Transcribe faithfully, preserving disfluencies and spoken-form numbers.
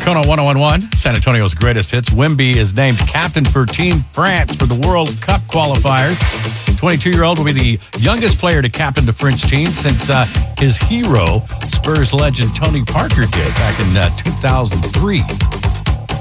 Kona one oh one one, San Antonio's greatest hits. Wimby is named captain for Team France for the World Cup qualifiers. twenty-two-year-old will be the youngest player to captain the French team since uh, his hero, Spurs legend Tony Parker, did back in uh, two thousand three.